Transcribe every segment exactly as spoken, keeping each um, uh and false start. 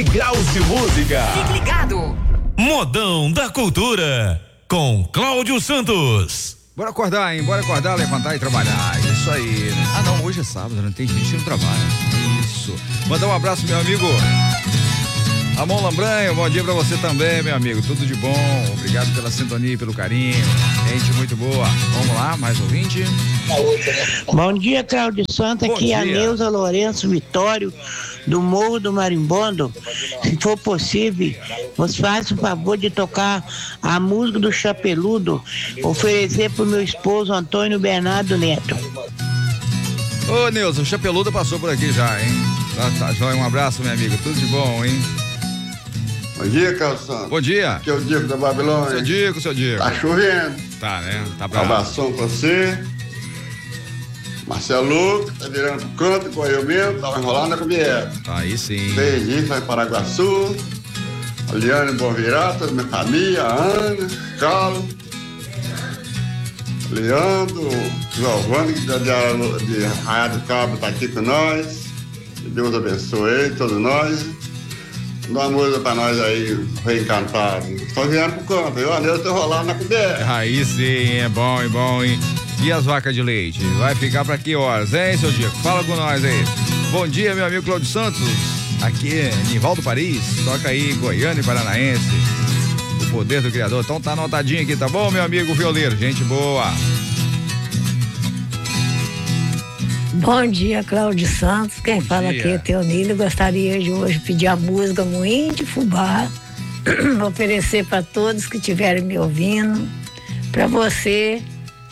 Graus de música. Fique ligado. Modão da Cultura com Cláudio Santos. Bora acordar, hein? Bora acordar, levantar e trabalhar. Isso aí. Ah, não, hoje é sábado, não tem gente que não trabalha. Isso. Mandar um abraço, meu amigo Ramon Lambranho. Bom dia pra você também, meu amigo. Tudo de bom. Obrigado pela sintonia e pelo carinho. Gente muito boa. Vamos lá, mais ouvinte. Bom dia, Cláudio Santos. Bom Aqui é a dia. Neuza Lourenço Vitório, do Morro do Marimbondo. Se for possível, você faz o favor de tocar a música do Chapeludo, oferecer pro meu esposo Antônio Bernardo Neto. Ô, Nilson, o Chapeludo passou por aqui já, hein? Tá, tá, joia, um abraço, meu amigo. Tudo de bom, hein? Bom dia, Carlos Santos. Bom dia. Aqui é o Diego da Babilônia. Seu Diego, seu Diego. Tá chovendo. Tá, né? Tá Um bravo. abração pra você. Marcelo, tá virando pro canto, igual eu mesmo, tava enrolando na coberta. Aí sim. Perdi, vai para Paraguaçu. A Liane Bom Virata, minha família, a Ana, Carlos, Leandro, Giovanni, que de, de Raia do Cabo, tá aqui com nós. Que Deus abençoe ele, todos nós. Dá uma música pra nós aí, reencantado. Estão virando pro canto, viu? Eu tô enrolando na coberta. Aí sim, é bom, é bom, hein? E as vacas de leite? Vai ficar pra que horas, hein, seu Diego? Fala com nós aí. Bom dia, meu amigo Cláudio Santos. Aqui é Nivaldo Paris. Toca aí, Goiânia e Paranaense. O poder do Criador. Então tá anotadinho aqui, tá bom, meu amigo violeiro? Gente boa. Bom dia, Cláudio Santos. Quem Bom fala dia. aqui é Teonildo. Gostaria de hoje pedir a música Moinho de Fubá. Oferecer para todos que estiverem me ouvindo. Para você,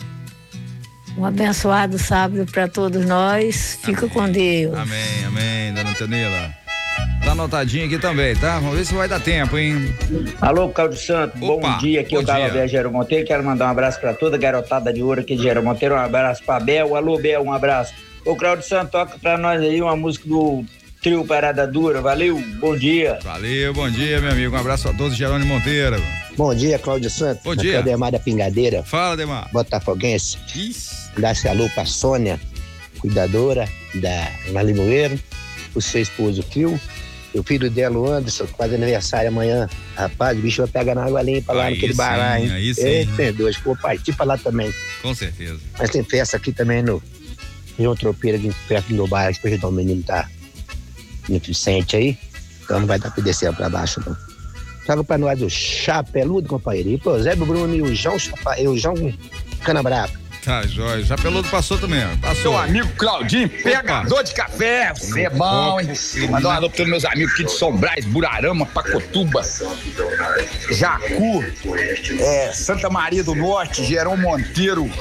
um abençoado sábado para todos nós. Fica Amém. com Deus. Amém, amém, dona Teonila. Tá anotadinho aqui também, tá? Vamos ver se vai dar tempo, hein? Alô, Cláudio Santos, Opa, bom dia, aqui é bom o Carlos dia. Gero Monteiro, quero mandar um abraço pra toda a garotada de ouro aqui de Gero Monteiro, um abraço pra Bel, alô Bel, um abraço. Ô Cláudio Santos, toca pra nós aí uma música do Trio Parada Dura, valeu, bom dia. Valeu, bom dia, meu amigo. Um abraço a todos, Jerônimo Monteiro. Bom dia, Cláudio Santos. Bom Aqui dia. é o Demar da Pingadeira, Fala, Demar. botafoguense. Isso. Dá-se alô pra Sônia, cuidadora da na Limoeiro, o seu esposo Fio, o filho dela, o Anderson, que faz aniversário amanhã. Rapaz, o bicho vai pegar na água limpa lá Aí naquele sim, bará, hein? aí sim. Eita, dois, vou partir pra lá também. Com certeza. Mas tem festa aqui também no João Tropeiro, aqui perto do bairro, que o menino tá deficiente aí, então não vai dar pra descer pra baixo, não. Traga pra nós o Chapeludo, companheiro. E pô, Zé Bruno e o João, Chapa- e o João Canabrava. Tá, jóia. Já Peludo passou também, ó. Passou. Meu amigo Claudinho, pegador de café, você é bom, hein? Mandar um alô para meus amigos aqui de São Brás, Burarama, Pacotuba, Jacu, é, Santa Maria do Norte, Gerão Monteiro,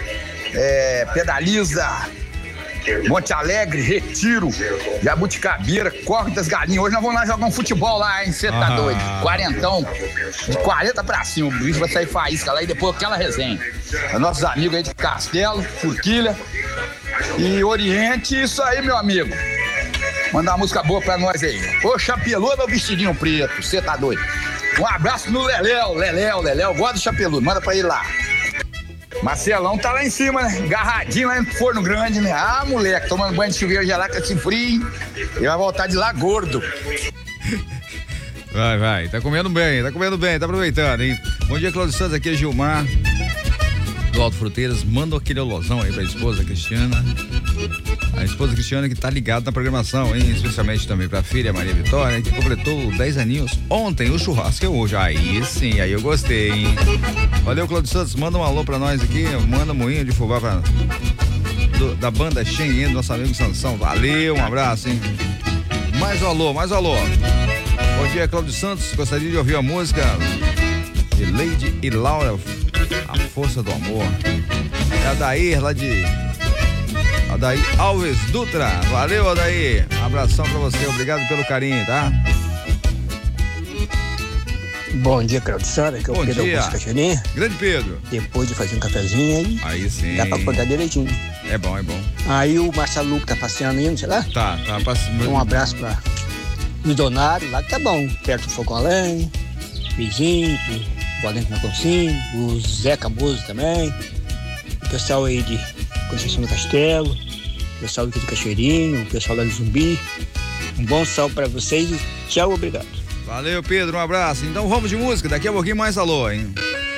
é, Pedaliza, Monte Alegre, Retiro, Jabuticabeira, Corre das Galinhas. Hoje nós vamos lá jogar um futebol lá, hein? Você tá Ah. doido? Quarentão, de quarenta pra cima, o bicho vai sair faísca lá e depois aquela resenha. É nossos amigos aí de Castelo, Forquilha e Oriente, isso aí, meu amigo. Mandar uma música boa pra nós aí. Ô, Chapeludo ou vestidinho preto, você tá doido? Um abraço no Leléu, Leléu, Leléu, gosta do Chapeludo, manda pra ele lá. Marcelão tá lá em cima, né? Agarradinho lá no forno grande, né? Ah, moleque, tomando banho de chuveiro gelado com esse frio. Ele vai voltar de lá gordo. Vai, vai. Tá comendo bem, tá comendo bem, tá aproveitando, hein? Bom dia, Cláudio Santos. Aqui é Gilmar, do Alto Fruteiras. Manda aquele olosão aí pra esposa Cristiana. A esposa Cristiana que tá ligada na programação, hein? Especialmente também pra filha Maria Vitória, que completou dez aninhos ontem. O churrasco é hoje. Aí sim, aí eu gostei, hein? Valeu, Cláudio Santos. Manda um alô pra nós aqui. Manda um moinho de fubá pra, do, da banda Xen, nosso amigo Sansão. Valeu, um abraço, hein? Mais um alô, mais um alô. Bom dia, Cláudio Santos. Gostaria de ouvir a música de Lady e Laura, A Força do Amor. É a Daí, lá de Adair Alves Dutra. Valeu, Adair. Um abração pra você. Obrigado pelo carinho, tá? Bom dia, Cláudio Santos. Aqui é o Bom Pedro dia. Augusto Cachoeirinha. Grande Pedro. Depois de fazer um cafezinho aí, Aí sim. dá pra acordar direitinho. É bom, é bom. Aí o Marcelo Luco tá passeando aí, não sei lá. Tá, tá passando. Um abraço pra o Donário, lá que tá bom, perto do Fogão a Lenha, vizinho, o Valente na Consim, o Zé Camoso também, o pessoal aí de Conceição do Castelo, o pessoal aqui de Cachoeirinho, o pessoal lá de Zumbi, Um bom sol para vocês e tchau, obrigado. Valeu, Pedro, um abraço. Então vamos de música, daqui a pouquinho mais alô, hein?